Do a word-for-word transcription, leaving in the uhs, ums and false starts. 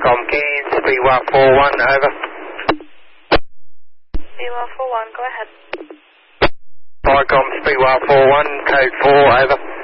Vicom Cairns, B one four one, over. B one four one, go ahead. Vicom, B one four one, code four, over.